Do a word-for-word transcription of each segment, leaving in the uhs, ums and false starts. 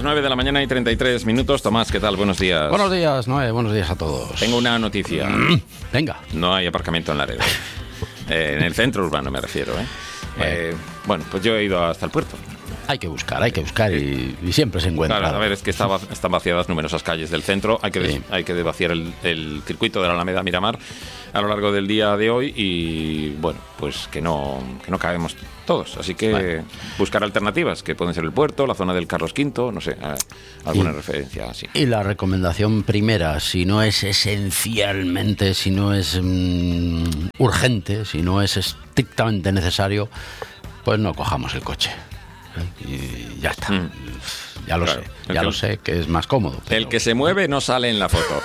Las nueve de la mañana y treinta y tres minutos. Tomás, ¿qué tal? Buenos días. Buenos días, Noé. Buenos días a todos. Tengo una noticia. Venga. No hay aparcamiento en Laredo. eh, en el centro urbano me refiero, ¿eh? Bueno. Eh, bueno, pues yo he ido hasta el puerto. Hay que buscar, hay que buscar y, y siempre se encuentra. Claro, a ver, es que está, están vaciadas numerosas calles del centro. Hay que, Sí. des, hay que desvaciar el, el circuito de la Alameda Miramar a lo largo del día de hoy y, bueno, pues que no, que no cabemos todos. Así que Bueno. buscar alternativas, que pueden ser el puerto, la zona del Carlos quinto, no sé, eh, alguna Y- referencia así. Y la recomendación primera, si no es esencialmente, si no es mm, urgente, si no es estrictamente necesario, pues no cojamos el coche. ¿eh? Y ya está. Mm. Ya lo Claro. sé, El ya que- lo sé, que es más cómodo. pero- El que se mueve no sale en la foto.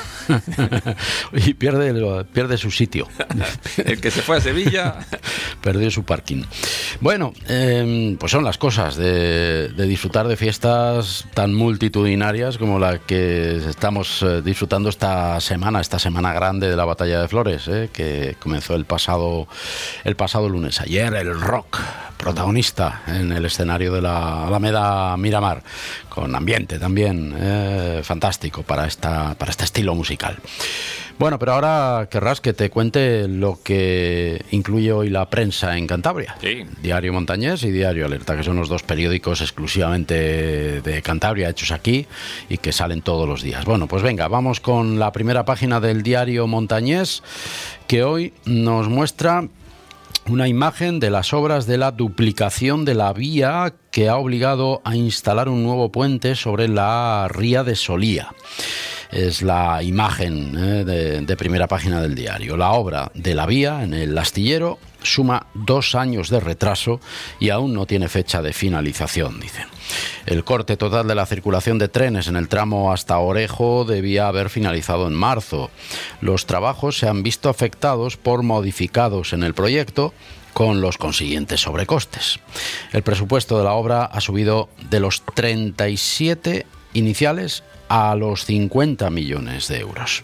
y pierde, lo- pierde su sitio. El que se fue a Sevilla. Perdió su parking. Bueno, eh, pues son las cosas de, de disfrutar de fiestas tan multitudinarias como la que estamos eh, disfrutando esta semana, esta semana grande de la Batalla de Flores, eh, que comenzó el pasado, el pasado lunes. Ayer el rock protagonista en el escenario de la Alameda Miramar, con ambiente también eh, fantástico para, esta, para este estilo musical. Bueno, pero ahora querrás que te cuente lo que incluye hoy la prensa en Cantabria. Sí. Diario Montañés y Diario Alerta, que son los dos periódicos exclusivamente de Cantabria, hechos aquí y que salen todos los días. Bueno, pues venga, vamos con la primera página del Diario Montañés, que hoy nos muestra una imagen de las obras de la duplicación de la vía que ha obligado a instalar un nuevo puente sobre la ría de Solía. Es la imagen eh, de, de primera página del diario. La obra de la vía en el astillero suma dos años de retraso y aún no tiene fecha de finalización, dicen. El corte total de la circulación de trenes en el tramo hasta Orejo debía haber finalizado en marzo. Los trabajos se han visto afectados por modificados en el proyecto, con los consiguientes sobrecostes. El presupuesto de la obra ha subido de los treinta y siete iniciales a los cincuenta millones de euros.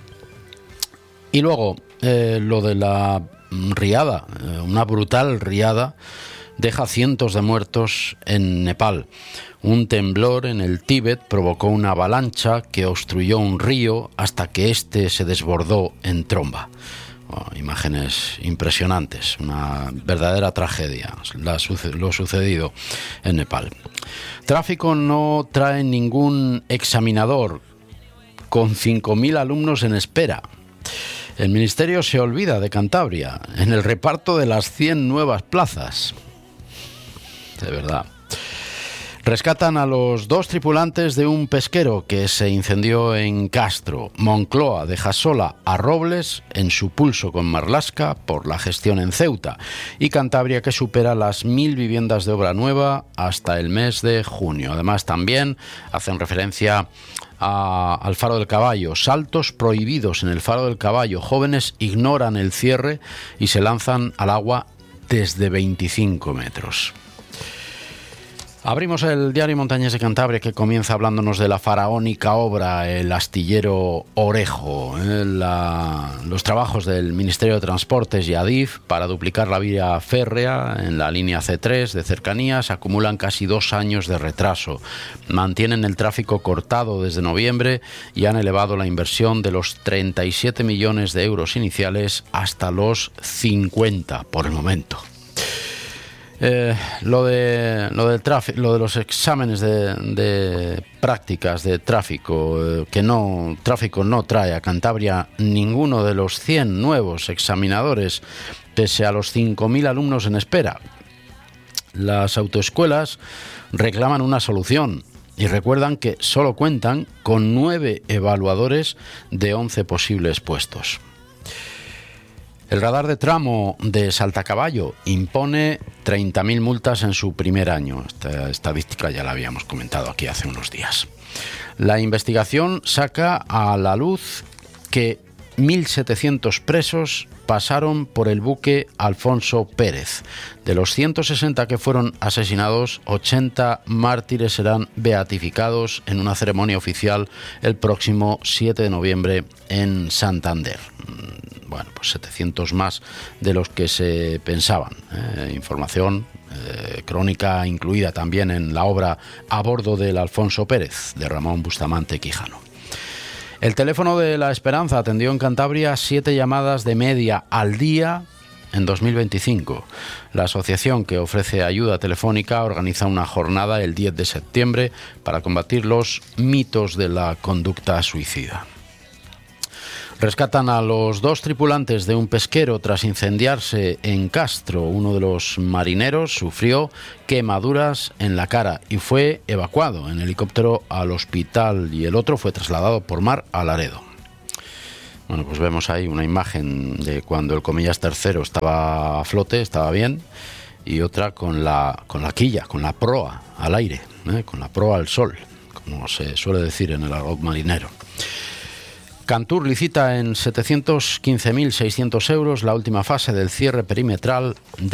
Y luego, eh, lo de la riada, eh, una brutal riada, deja cientos de muertos en Nepal. Un temblor en el Tíbet provocó una avalancha que obstruyó un río hasta que éste se desbordó en tromba. Oh, imágenes impresionantes, una verdadera tragedia, la, lo sucedido en Nepal. Tráfico no trae ningún examinador, con cinco mil alumnos en espera. El Ministerio se olvida de Cantabria en el reparto de las cien nuevas plazas. De verdad. Rescatan a los dos tripulantes de un pesquero que se incendió en Castro. Moncloa deja sola a Robles en su pulso con Marlaska por la gestión en Ceuta. Y Cantabria, que supera las mil viviendas de obra nueva hasta el mes de junio. Además, también hacen referencia a, al Faro del Caballo. Saltos prohibidos en el Faro del Caballo. Jóvenes ignoran el cierre y se lanzan al agua desde veinticinco metros. Abrimos el Diario Montañés de Cantabria, que comienza hablándonos de la faraónica obra, el astillero Orejo. Eh, la, los trabajos del Ministerio de Transportes y Adif para duplicar la vía férrea en la línea ce tres de cercanías acumulan casi dos años de retraso. Mantienen el tráfico cortado desde noviembre y han elevado la inversión de los treinta y siete millones de euros iniciales hasta los cincuenta por el momento. Eh, lo de lo del tráfico, lo de los exámenes de, de prácticas de tráfico, eh, que no tráfico no trae a Cantabria ninguno de los cien nuevos examinadores, pese a los cinco mil alumnos en espera. Las autoescuelas reclaman una solución y recuerdan que solo cuentan con nueve evaluadores de once posibles puestos. El radar de tramo de Saltacaballo impone treinta mil multas en su primer año. Esta estadística ya la habíamos comentado aquí hace unos días. La investigación saca a la luz que mil setecientos presos pasaron por el buque Alfonso Pérez. De los ciento sesenta que fueron asesinados, ochenta mártires serán beatificados en una ceremonia oficial el próximo siete de noviembre en Santander. Bueno, pues setecientos más de los que se pensaban. ¿eh? Información eh, crónica incluida también en la obra A bordo del Alfonso Pérez, de Ramón Bustamante Quijano. El teléfono de la Esperanza atendió en Cantabria siete llamadas de media al día en dos mil veinticinco. La asociación que ofrece ayuda telefónica organiza una jornada el diez de septiembre para combatir los mitos de la conducta suicida. Rescatan a los dos tripulantes de un pesquero tras incendiarse en Castro. Uno de los marineros sufrió quemaduras en la cara y fue evacuado en helicóptero al hospital y el otro fue trasladado por mar a Laredo. Bueno, pues vemos ahí una imagen de cuando el Comillas tercero estaba a flote, estaba bien, y otra con la, con la quilla, con la proa al aire, ¿eh? Con la proa al sol, como se suele decir en el argot marinero. Cantur licita en setecientos quince mil seiscientos euros la última fase del cierre perimetral